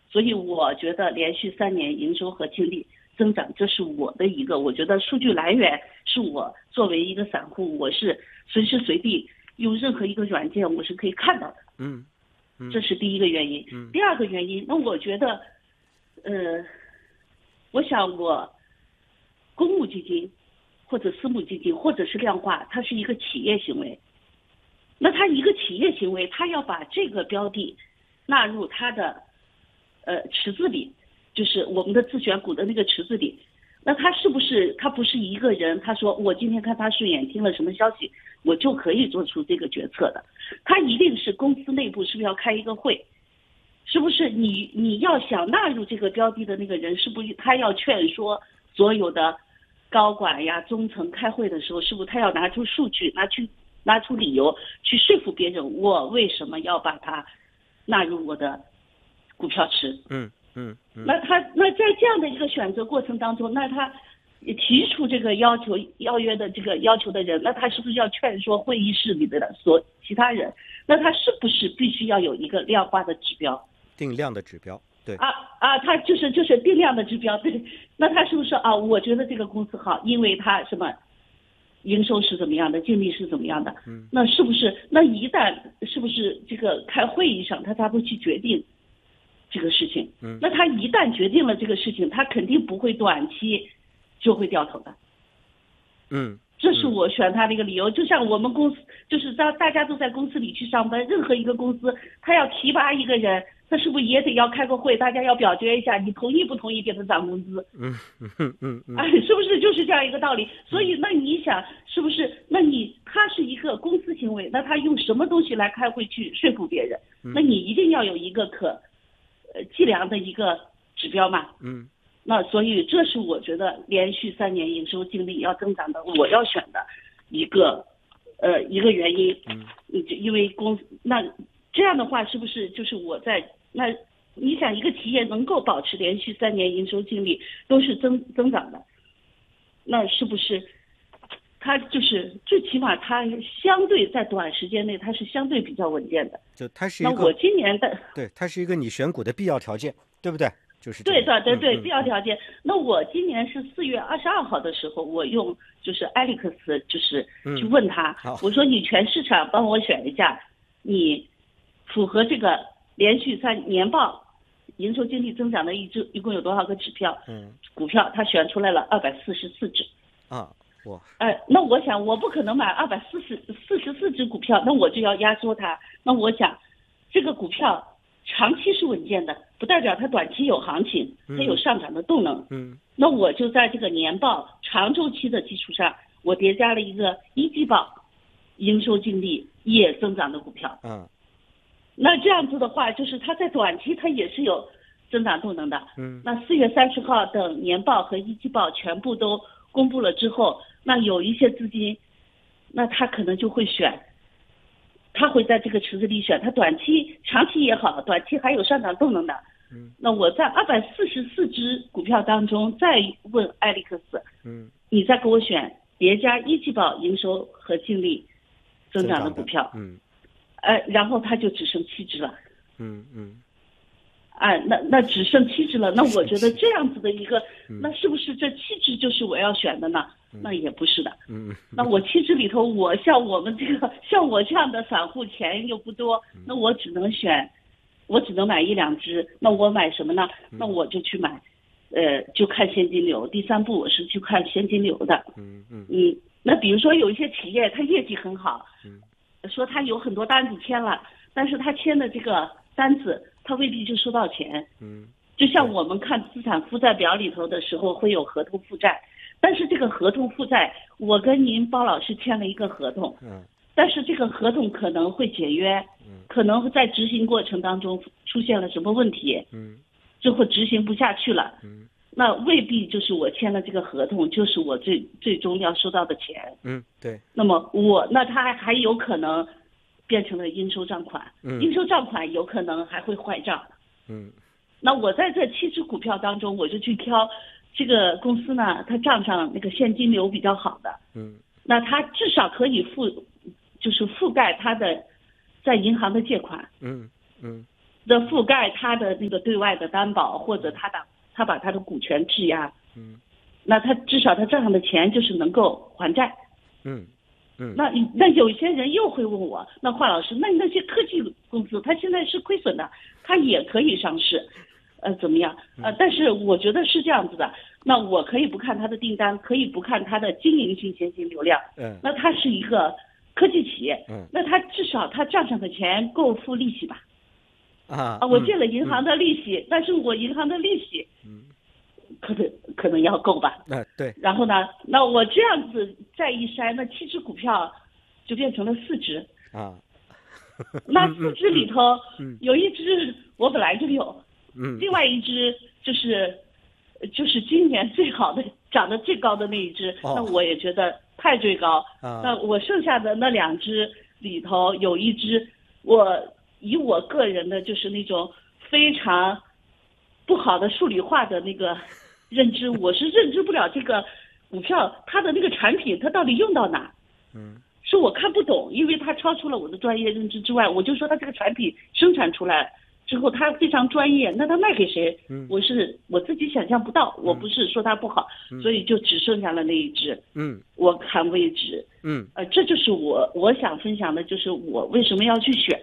所以我觉得连续3年营收和净利增长，这是我的一个，我觉得数据来源是我作为一个散户，我是随时随地用任何一个软件我是可以看到的。这是第一个原因。第二个原因，那我觉得，我想我公募基金或者私募基金或者是量化，它是一个企业行为。那它一个企业行为，它要把这个标的纳入它的池子里，就是我们的自选股的那个池子里。那它是不是它不是一个人，他说我今天看他顺眼，听了什么消息，我就可以做出这个决策的？他一定是公司内部是不是要开一个会？是不是你要想纳入这个标的的那个人，是不是他要劝说所有的高管呀、中层开会的时候，是不是他要拿出数据，拿出理由去说服别人，我为什么要把它纳入我的股票池？那在这样的一个选择过程当中，那他提出这个邀约的这个要求的人，那他是不是要劝说会议室里的其他人？那他是不是必须要有一个量化的指标？ 定量的指标，对。 他就是定量的指标，对。那他是不是我觉得这个公司好，因为他什么营收是怎么样的，净利是怎么样的？那是不是那一旦是不是这个开会议上他才会去决定这个事情？那他一旦决定了这个事情，他肯定不会短期就会掉头的。这是我选他的一个理由。就像我们公司，就是大家都在公司里去上班，任何一个公司他要提拔一个人，他是不是也得要开个会，大家要表决一下，你同意不同意给他涨工资？是不是就是这样一个道理？所以那你想是不是？那他是一个公司行为，那他用什么东西来开会去说服别人？那你一定要有一个计量的一个指标嘛。那所以这是我觉得连续3年营收净利要增长的，我要选的一个原因。因为那这样的话，是不是就是那你想一个企业能够保持连续3年营收净利都是增长的，那是不是它就是最起码它相对在短时间内它是相对比较稳健的？ 就它是一个， 那我今年的对，它是一个你选股的必要条件，对不对？就是对，必要条件。那我今年是4月22号的时候，我用就是艾利克斯，就是去问他，我说你全市场帮我选一下，你符合这个连续3年报营收净利增长的一共有多少个指标？股票他选出来了244只。那我想我不可能买244只股票，那我就要压缩它。那我想这个股票长期是稳健的，不代表它短期有行情，它有上涨的动能。那我就在这个年报长周期的基础上，我叠加了一个一季报营收净利也增长的股票。那这样子的话，就是它在短期它也是有增长动能的。那4月30号等年报和一季报全部都公布了之后，那有一些资金，那他可能就会选。他会在这个池子里选，他长期也好，短期还有上涨动能的。那我在244只股票当中再问艾利克斯，你再给我选叠加一季报营收和净利增长的股票，然后他就只剩7只了。那只剩7只了，那我觉得这样子的一个，那是不是这7只就是我要选的呢？那也不是的。那我7只里头，像我这样的散户钱又不多，那我只能买1-2只。那我买什么呢？那我就去买，就看现金流。第3步我是去看现金流的。那比如说有一些企业它业绩很好，说他有很多单子签了，但是他签的这个单子他未必就收到钱。就像我们看资产负债表里头的时候会有合同负债，但是这个合同负债，我跟您包老师签了一个合同，但是这个合同可能会解约，可能在执行过程当中出现了什么问题，最后执行不下去了，那未必就是我签了这个合同就是我最终要收到的钱。 对。 那么那他还有可能变成了应收账款，应收账款有可能还会坏账。那我在这7只股票当中，我就去挑这个公司呢，它账上那个现金流比较好的，那它至少可以覆盖它的在银行的借款， 的覆盖他的那个对外的担保，或者他把他的股权质押，那他至少他账上的钱就是能够还债。那有些人又会问我，那华老师，那些科技公司他现在是亏损的，他也可以上市，怎么样？但是我觉得是这样子的，那我可以不看他的订单，可以不看他的经营性现金流量，那他是一个科技企业，那他至少他账上的钱够付利息吧？我借了银行的利息，但是我银行的利息，可能要够吧？ 对。 然后呢，那我这样子再一筛，那7只股票就变成了4只那4只里头，有一只我本来就有，另外一只就是今年最好的涨得最高的那一只，那我也觉得太追高。那我剩下的那2只里头有一只，以我个人的就是那种非常不好的数理化的那个认知，我是认知不了这个股票它的那个产品它到底用到哪，是我看不懂，因为它超出了我的专业认知之外。我就说它这个产品生产出来之后它非常专业，那它卖给谁？我自己想象不到。我不是说它不好，所以就只剩下了那一只。我看为止。这就是我想分享的，就是我为什么要去选。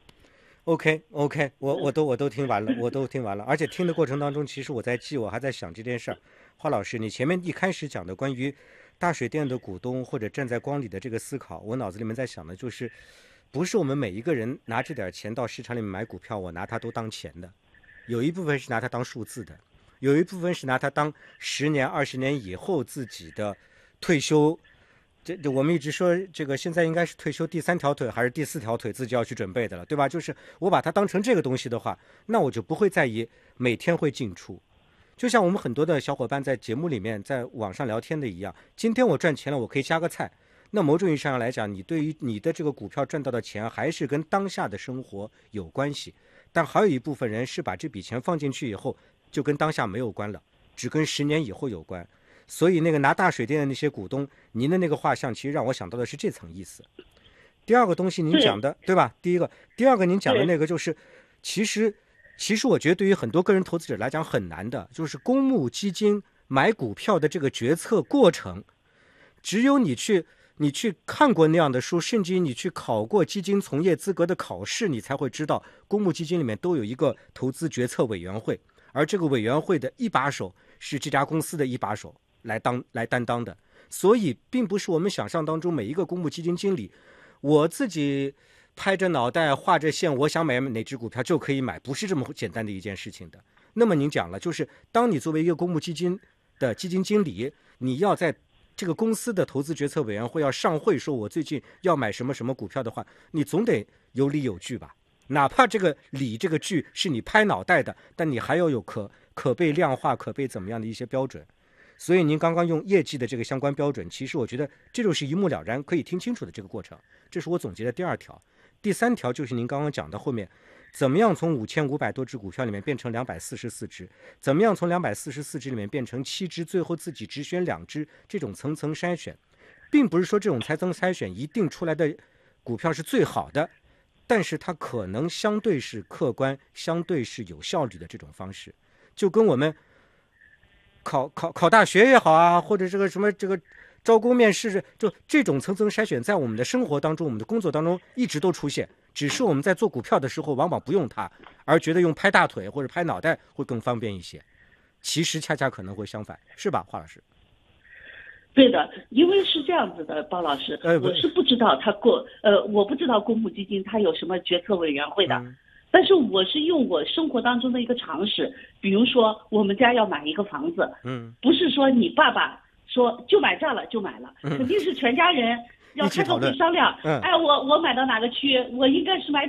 OK， 我都听完了，而且听的过程当中，其实我还在想这件事儿。华老师，你前面一开始讲的关于大水电的股东或者站在光里的这个思考，我脑子里面在想的就是，不是我们每一个人拿这点钱到市场里面买股票，我拿它都当钱的，有一部分是拿它当数字的，有一部分是拿它当10年、20年以后自己的退休。我们一直说这个现在应该是退休第3条腿还是第4条腿自己要去准备的了，对吧？就是我把它当成这个东西的话，那我就不会在意每天会进出。就像我们很多的小伙伴在节目里面在网上聊天的一样，今天我赚钱了，我可以加个菜。那某种意义上来讲，你对于你的这个股票赚到的钱还是跟当下的生活有关系，但还有一部分人是把这笔钱放进去以后就跟当下没有关了，只跟10年以后有关。所以那个拿大水电的那些股东，您的那个画像其实让我想到的是这层意思。第二个东西您讲的 对吧？第二个您讲的那个就是，其实我觉得对于很多个人投资者来讲很难的，就是公募基金买股票的这个决策过程，只有你去看过那样的书，甚至于你去考过基金从业资格的考试，你才会知道公募基金里面都有一个投资决策委员会，而这个委员会的一把手是这家公司的一把手来担当的。所以并不是我们想象当中每一个公募基金经理我自己拍着脑袋画着线，我想买哪只股票就可以买，不是这么简单的一件事情的。那么您讲了，就是当你作为一个公募基金的基金经理，你要在这个公司的投资决策委员会要上会说我最近要买什么什么股票的话，你总得有理有据吧，哪怕这个理这个据是你拍脑袋的，但你还要有可被量化可被怎么样的一些标准。所以您刚刚用业绩的这个相关标准，其实我觉得这就是一目了然可以听清楚的这个过程。这是我总结的第2条。第3条就是您刚刚讲的后面怎么样从5500多只股票里面变成244只，怎么样从244只里面变成7只，最后自己只选2只，这种层层筛选，并不是说这种层层筛选一定出来的股票是最好的，但是它可能相对是客观，相对是有效率的这种方式。就跟我们考大学也好啊，或者这个什么这个招工面试，就这种层层筛选在我们的生活当中，我们的工作当中一直都出现，只是我们在做股票的时候往往不用它，而觉得用拍大腿或者拍脑袋会更方便一些。其实恰恰可能会相反，是吧，华老师？ 对的，因为是这样子的，包老师，我是不知道我不知道公募基金它有什么决策委员会的。但是我是用我生活当中的一个常识，比如说我们家要买一个房子，不是说你爸爸说就买这了就买了，肯定是全家人要开个会商量。我买到哪个区，我应该是买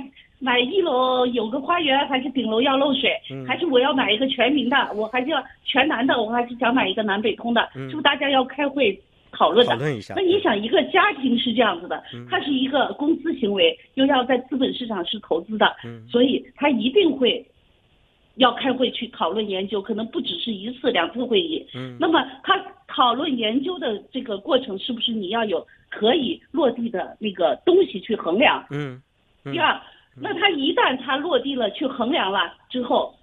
1楼有个花园，还是顶楼要漏水，还是我要买一个全民的，我还是要全南的，我还是想买一个南北通的，是不是大家要开会讨论一下？ 那你想一个家庭是这样子的，它是一个公司行为，又要在资本市场是投资的，所以它一定会要开会去讨论研究，可能不只是1次2次会议。那么它讨论研究的这个过程，是不是你要有可以落地的那个东西去衡量？第二， 那他一旦他落地了去衡量了之后，